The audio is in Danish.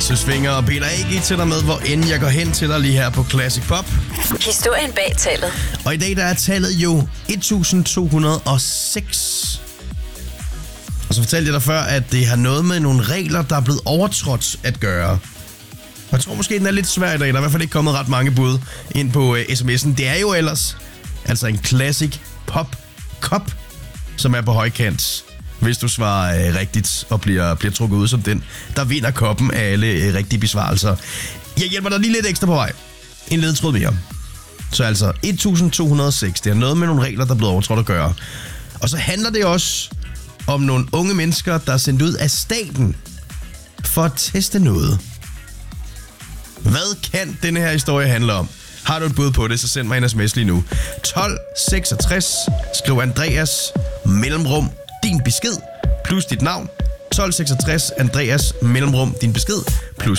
Lasse Svinger og Peter A.G. til dig med, hvor end jeg går hen til dig lige her på Classic Pop. Historien bag tallet. Og i dag der er tallet jo 1206. Og så fortalte jeg dig før, at det har noget med nogle regler, der er blevet overtrådt at gøre. Og jeg tror måske, den er lidt svær i dag. Der er i hvert fald ikke kommet ret mange bud ind på sms'en. Det er jo ellers altså en Classic Pop Cup, som er på højkant. Hvis du svarer rigtigt og bliver trukket ud som den, der vinder koppen af alle rigtige besvarelser. Jeg hjælper dig lige lidt ekstra på vej. En ledetråd mere. Så altså 1206. Det er noget med nogle regler, der er blevet overtrådt at gøre. Og så handler det også om nogle unge mennesker, der er sendt ud af staten for at teste noget. Hvad kan denne her historie handle om? Har du et bud på det, så send mig en sms lige nu. 1266. Skriv Andreas mellemrum din besked plus dit navn. 1266 Andreas mellemrum din besked plus